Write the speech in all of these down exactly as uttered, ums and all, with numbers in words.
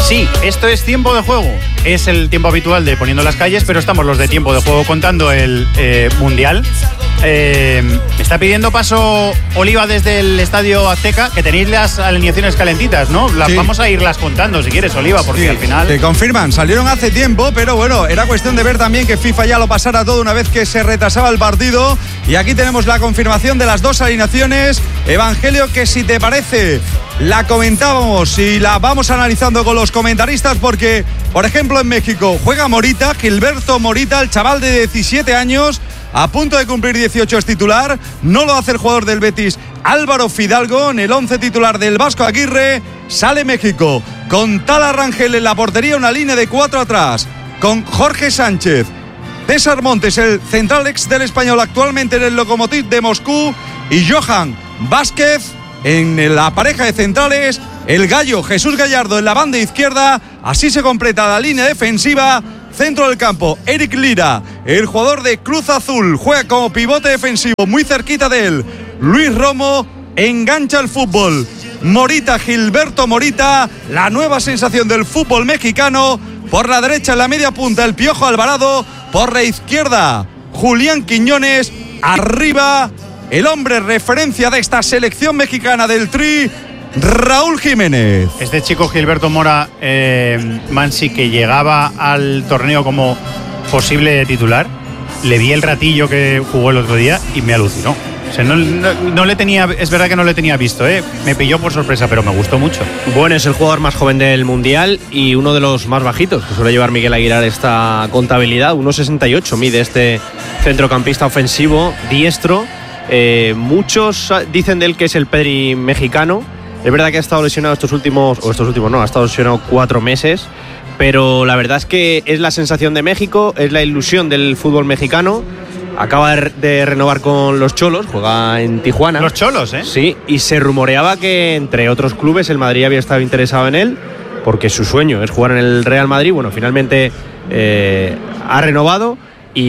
Sí, esto es tiempo de juego. Es el tiempo habitual de Poniendo las Calles, pero estamos los de tiempo de juego contando el eh, Mundial. Eh, me está pidiendo paso Oliva desde el Estadio Azteca, que tenéis las alineaciones calentitas, ¿no? Las sí. Vamos a irlas contando si quieres, Oliva, porque sí, al final... Te confirman, salieron hace tiempo, pero bueno, era cuestión de ver también que FIFA ya lo pasara todo una vez que se retrasaba el partido. Y aquí tenemos la confirmación de las dos alineaciones. Evangelio, que si te parece, la comentábamos y la vamos analizando con los comentaristas, porque, por ejemplo, en México juega Morita, Gilberto Morita, el chaval de diecisiete años, a punto de cumplir dieciocho, es titular. No lo hace el jugador del Betis, Álvaro Fidalgo. En el once titular del Vasco Aguirre sale México con Tala Rangel en la portería, una línea de cuatro atrás, con Jorge Sánchez, César Montes, el central ex del Español, actualmente en el Lokomotiv de Moscú, y Johan Vázquez en la pareja de centrales. El gallo Jesús Gallardo en la banda izquierda. Así se completa la línea defensiva. Centro del campo, Eric Lira, el jugador de Cruz Azul, juega como pivote defensivo. Muy cerquita de él, Luis Romo, engancha el fútbol. Morita, Gilberto Morita, la nueva sensación del fútbol mexicano. Por la derecha, en la media punta, el Piojo Alvarado. Por la izquierda, Julián Quiñones. Arriba, el hombre referencia de esta selección mexicana del Tri, Raúl Jiménez. Este chico Gilberto Mora, eh, Mansi, que llegaba al torneo como posible titular, le vi el ratillo que jugó el otro día y me alucinó. O sea, no, no, no le tenía, es verdad que no le tenía visto, ¿eh? Me pilló por sorpresa, pero me gustó mucho. Bueno, es el jugador más joven del Mundial y uno de los más bajitos, que suele llevar Miguel Aguilar esta contabilidad. uno sesenta y ocho mide este centrocampista ofensivo, diestro. Eh, muchos dicen de él que es el Pedri mexicano. Es verdad que ha estado lesionado estos últimos, o estos últimos no, ha estado lesionado cuatro meses, pero la verdad es que es la sensación de México, es la ilusión del fútbol mexicano. Acaba de renovar con los Cholos, juega en Tijuana. Los Cholos, ¿eh? Sí, y se rumoreaba que entre otros clubes el Madrid había estado interesado en él, porque su sueño es jugar en el Real Madrid. Bueno, finalmente eh, ha renovado.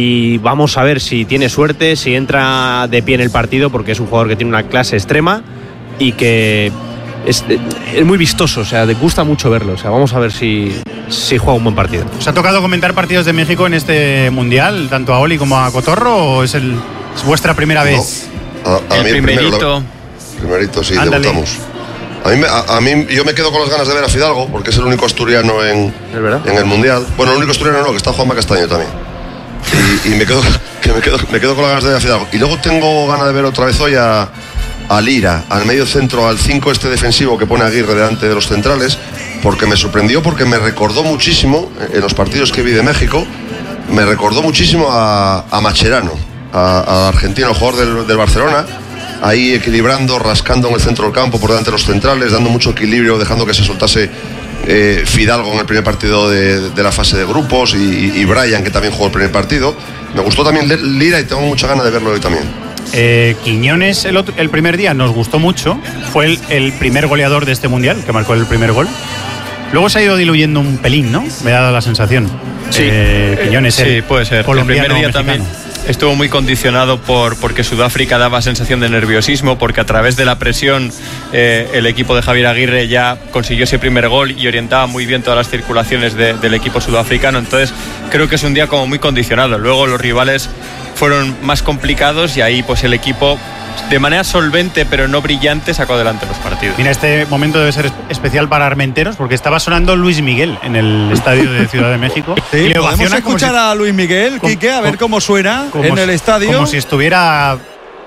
Y vamos a ver si tiene suerte, si entra de pie en el partido, porque es un jugador que tiene una clase extrema y que es, es muy vistoso, o sea, te gusta mucho verlo. O sea, vamos a ver si, si juega un buen partido. ¿Os ha tocado comentar partidos de México en este Mundial, tanto a Oli como a Cotorro, o es, el, es vuestra primera vez? No, a, a el mí primerito. Primero, primerito, sí, Ándale. debutamos. A mí, a, a mí, yo me quedo con las ganas de ver a Fidalgo, porque es el único asturiano en, en el Mundial. Bueno, el único asturiano no, que está Juanma Castaño también. Y, y me, quedo, que me, quedo, me quedo con las ganas de ver a Fidalgo. Y luego tengo ganas de ver otra vez hoy a, a Lira, al medio centro, al cinco este defensivo que pone Aguirre delante de los centrales, porque me sorprendió, porque me recordó muchísimo, en los partidos que vi de México, me recordó muchísimo a, a Mascherano, a, a argentino, jugador del, del Barcelona, ahí equilibrando, rascando en el centro del campo, por delante de los centrales, dando mucho equilibrio, dejando que se soltase eh, Fidalgo en el primer partido de, de la fase de grupos, y, y Brian, que también jugó el primer partido. Me gustó también Lira y tengo mucha ganas de verlo hoy también. Eh, Quiñones el, otro, el primer día nos gustó mucho, fue el, el primer goleador de este Mundial, que marcó el primer gol. Luego se ha ido diluyendo un pelín, ¿no? Me ha dado la sensación. Sí, eh, Quiñones, sí, puede ser. El primer día mexicano también estuvo muy condicionado por porque Sudáfrica daba sensación de nerviosismo, porque a través de la presión eh, el equipo de Javier Aguirre ya consiguió ese primer gol y orientaba muy bien todas las circulaciones de, del equipo sudafricano. Entonces creo que es un día como muy condicionado. Luego los rivales fueron más complicados y ahí pues el equipo, de manera solvente pero no brillante, sacó adelante los partidos. Mira, este momento debe ser especial para Armenteros, porque estaba sonando Luis Miguel en el estadio de Ciudad de México. Sí, y podemos escuchar si, a Luis Miguel, Quique, a ver cómo suena como en el estadio. Como si estuviera...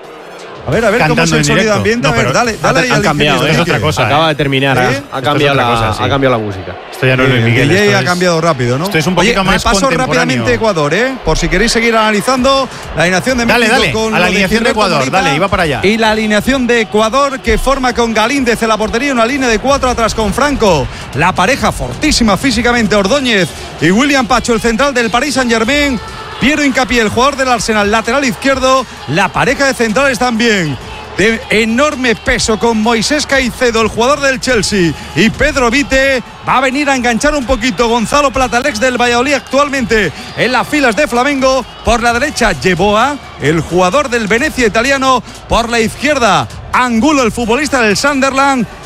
A ver, a ver cómo es el sonido ambiente. No, a ver, dale, dale. Ha, ha cambiado, es otra cosa. Acaba de terminar, ¿eh? ha, cambiado la, cosa, sí. ha cambiado la música. Esto ya no es Luis Miguel. El D J ha cambiado rápido, ¿no? Esto es un poquito Oye, más repaso rápidamente Ecuador, ¿eh? Por si queréis seguir analizando la alineación de México. Dale, dale, con a la alineación de Ecuador, Morita, dale, iba para allá. Y la alineación de Ecuador, que forma con Galíndez en la portería, una línea de cuatro atrás con Franco. La pareja fortísima físicamente, Ordóñez y William Pacho, el central del Paris Saint-Germain. Piero Hincapié, el jugador del Arsenal, lateral izquierdo. La pareja de centrales también de enorme peso, con Moisés Caicedo, el jugador del Chelsea, y Pedro Vite. Va a venir a enganchar un poquito Gonzalo Plata, el ex del Valladolid, actualmente en las filas de Flamengo. Por la derecha, Yeboah, el jugador del Venecia italiano. Por la izquierda, Angulo, el futbolista del Sunderland.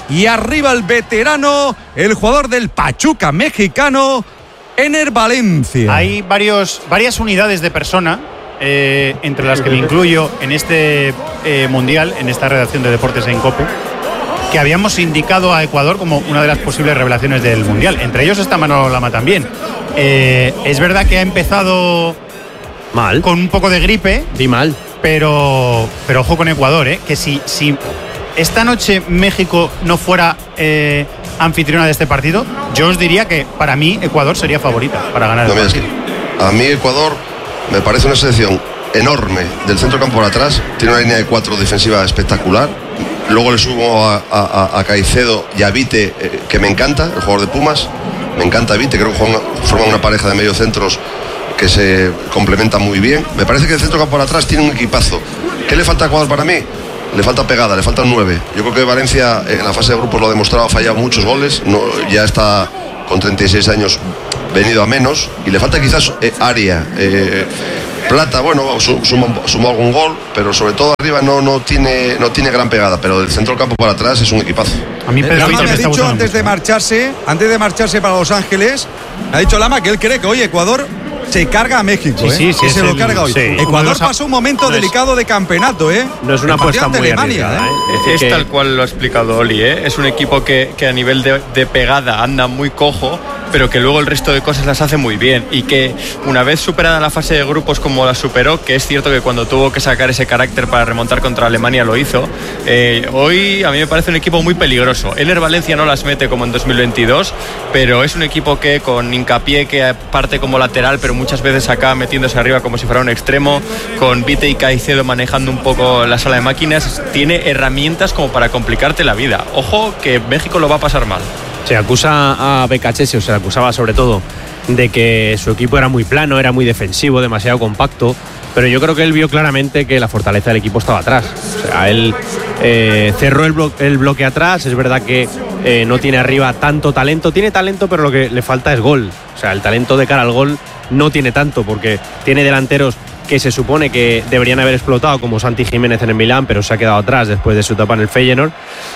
y arriba el veterano, el jugador del Pachuca mexicano, Ener Valencia. Hay varios, varias unidades de persona, eh, entre las que me incluyo en este eh, mundial, en esta redacción de Deportes en COPE, que habíamos indicado a Ecuador como una de las posibles revelaciones del mundial. Entre ellos está Manolo Lama también. Eh, es verdad que ha empezado mal, con un poco de gripe. Di mal. Pero, pero ojo con Ecuador, ¿eh? Que si, si esta noche México no fuera eh, anfitriona de este partido, yo os diría que para mí Ecuador sería favorita para ganar no, el partido. A mí Ecuador me parece una selección enorme del centro campo por atrás. Tiene una línea de cuatro defensiva espectacular. Luego le subo a, a, a Caicedo y a Vite, eh, que me encanta, el jugador de Pumas. Me encanta Vite, creo que juegan, forman una pareja de mediocentros que se complementa muy bien. Me parece que el centro campo por atrás tiene un equipazo. ¿Qué le falta a Ecuador para mí? Le falta pegada, le faltan nueve. Yo creo que Valencia en la fase de grupos lo ha demostrado, ha fallado muchos goles, no, ya está con treinta y seis años venido a menos, y le falta quizás eh, área. Eh, Plata, bueno, sumó, sumó algún gol, pero sobre todo arriba no, no, tiene, no tiene gran pegada, pero del centro del campo para atrás es un equipazo. A mí Pedro Lama me ha dicho antes de marcharse, antes de marcharse para Los Ángeles, me ha dicho Lama que él cree que hoy Ecuador se carga a México, sí, ¿eh? Sí, sí, y se lo el, carga hoy. Sí. Ecuador pasó un momento no delicado es, de campeonato, ¿eh? No es una apuesta muy Alemania, arriesgada, ¿eh? Es, es tal cual lo ha explicado Oli, ¿eh? Es un equipo que, que a nivel de, de pegada anda muy cojo, pero que luego el resto de cosas las hace muy bien, y que una vez superada la fase de grupos como la superó, que es cierto que cuando tuvo que sacar ese carácter para remontar contra Alemania lo hizo, eh, hoy a mí me parece un equipo muy peligroso. Ener Valencia no las mete como en dos mil veintidós, pero es un equipo que con hincapié, que parte como lateral, pero muchas veces acaba metiéndose arriba como si fuera un extremo, con Vite y Caicedo manejando un poco la sala de máquinas, tiene herramientas como para complicarte la vida. Ojo que México lo va a pasar mal. Se acusa a Becachese, o se le acusaba sobre todo de que su equipo era muy plano, era muy defensivo, demasiado compacto, pero yo creo que él vio claramente que la fortaleza del equipo estaba atrás. O sea, él eh, cerró el, blo- el bloque atrás. Es verdad que eh, no tiene arriba tanto talento, tiene talento, pero lo que le falta es gol. O sea, el talento de cara al gol no tiene tanto, porque tiene delanteros que se supone que deberían haber explotado, como Santi Jiménez en el Milán, pero se ha quedado atrás después de su etapa en el Feyenoord.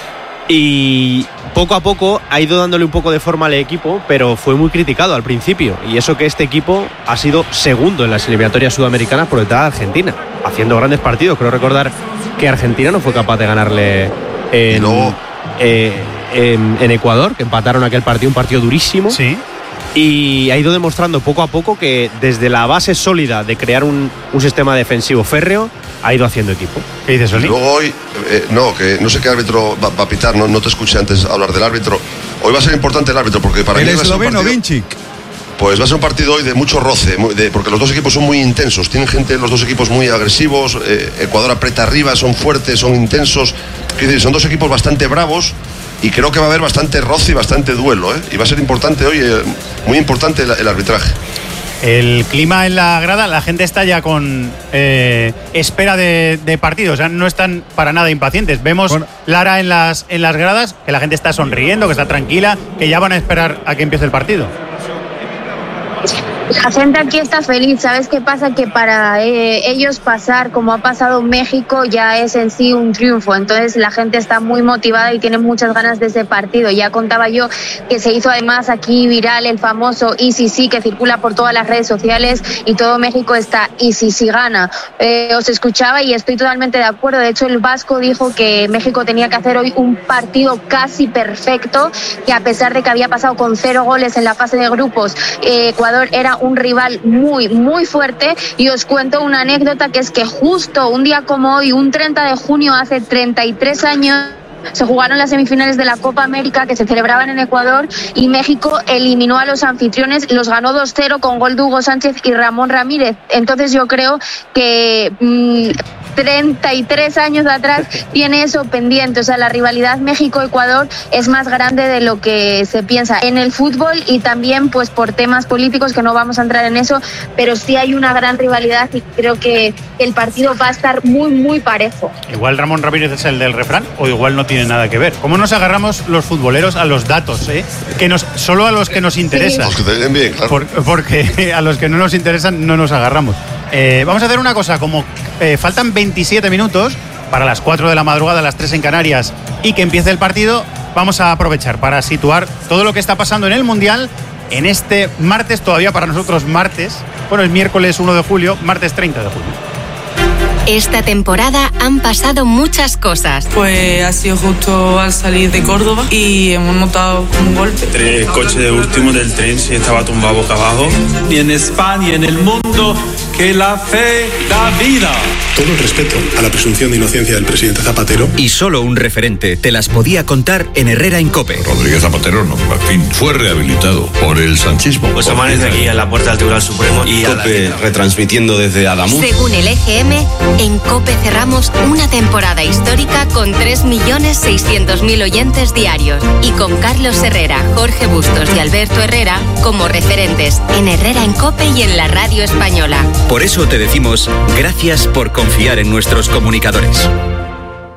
Y poco a poco ha ido dándole un poco de forma al equipo, pero fue muy criticado al principio. Y eso que este equipo ha sido segundo en las eliminatorias sudamericanas por detrás de Argentina, haciendo grandes partidos. Creo recordar que Argentina no fue capaz de ganarle en, luego, eh, en, en Ecuador, que empataron aquel partido, un partido durísimo. Sí. Y ha ido demostrando poco a poco que desde la base sólida de crear un, un sistema defensivo férreo, ha ido haciendo equipo. ¿Qué dices, Oli? Luego hoy, eh, no, que no sé qué árbitro va, va a pitar, no, no te escuché antes hablar del árbitro. Hoy va a ser importante el árbitro, porque para el mí va a ser un esloveno partido, Vinčić. Pues va a ser un partido hoy de mucho roce, muy, de, porque los dos equipos son muy intensos, tienen gente, los dos equipos muy agresivos, eh, Ecuador aprieta arriba, son fuertes, son intensos, es decir, son dos equipos bastante bravos, y creo que va a haber bastante roce y bastante duelo, ¿eh? Y va a ser importante hoy, eh, muy importante el, el arbitraje. El clima en la grada, la gente está ya con eh, espera de, de partido, o sea, no están para nada impacientes. Vemos bueno. Lara en las, en las gradas, que la gente está sonriendo, que está tranquila, que ya van a esperar a que empiece el partido. La gente aquí está feliz. ¿Sabes qué pasa? Que para eh, ellos pasar como ha pasado México ya es en sí un triunfo. Entonces la gente está muy motivada y tiene muchas ganas de ese partido. Ya contaba yo que se hizo además aquí viral el famoso Y si sí, que circula por todas las redes sociales, y todo México está Y si sí gana. Eh, os escuchaba y estoy totalmente de acuerdo. De hecho, el Vasco dijo que México tenía que hacer hoy un partido casi perfecto, que a pesar de que había pasado con cero goles en la fase de grupos, eh, Ecuador era un rival muy, muy fuerte. Y os cuento una anécdota, que es que justo un día como hoy, un treinta de junio, hace treinta y tres años, se jugaron las semifinales de la Copa América, que se celebraban en Ecuador, y México eliminó a los anfitriones, los ganó dos cero con gol de Hugo Sánchez y Ramón Ramírez. Entonces yo creo que mmm, treinta y tres años atrás tiene eso pendiente. O sea, la rivalidad México-Ecuador es más grande de lo que se piensa en el fútbol, y también pues por temas políticos, que no vamos a entrar en eso, pero sí hay una gran rivalidad, y creo que el partido va a estar muy, muy parejo. Igual Ramón Ramírez es el del refrán, o igual no tiene nada que ver. ¿Cómo nos agarramos los futboleros a los datos, eh? Que nos, solo a los que nos interesan. Los que te den bien, claro. Por, porque a los que no nos interesan no nos agarramos. Eh, vamos a hacer una cosa, como eh, faltan veintisiete minutos para las cuatro de la madrugada, las tres en Canarias, y que empiece el partido. vamos a aprovechar para situar todo lo que está pasando en el Mundial en este martes, todavía para nosotros martes, bueno, es miércoles uno de julio, martes treinta de julio. Esta temporada han pasado muchas cosas. Pues ha sido justo al salir de Córdoba y hemos notado un golpe. El coche de último del tren se estaba tumbado boca abajo. Y en España, en el mundo, que la fe da vida. Todo el respeto a la presunción de inocencia del presidente Zapatero. Y solo un referente te las podía contar en Herrera en COPE. Rodríguez Zapatero, no, en fin, fue rehabilitado por el sanchismo. Pues amanece aquí en la puerta del Tribunal Supremo y COPE retransmitiendo desde Adamuz. Según el E G M, en COPE cerramos una temporada histórica con tres millones seiscientos mil oyentes diarios y con Carlos Herrera, Jorge Bustos y Alberto Herrera como referentes en Herrera en COPE y en la radio española. Por eso te decimos gracias por confiar en nuestros comunicadores.